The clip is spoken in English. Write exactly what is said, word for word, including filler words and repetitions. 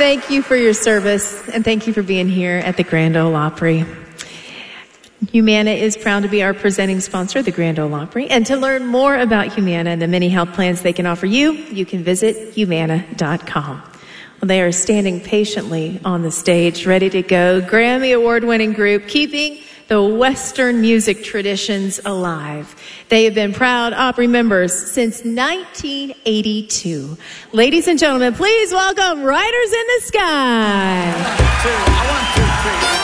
thank you for your service, and thank you for being here at the Grand Ole Opry. Humana is proud to be our presenting sponsor of the Grand Ole Opry. And to learn more about Humana and the many health plans they can offer you, you can visit humana dot com. Well, they are standing patiently on the stage, ready to go. Grammy award-winning group, keeping the Western music traditions alive. They have been proud Opry members since nineteen eighty-two. Ladies and gentlemen, please welcome Riders in the Sky. One, two, one, two, three.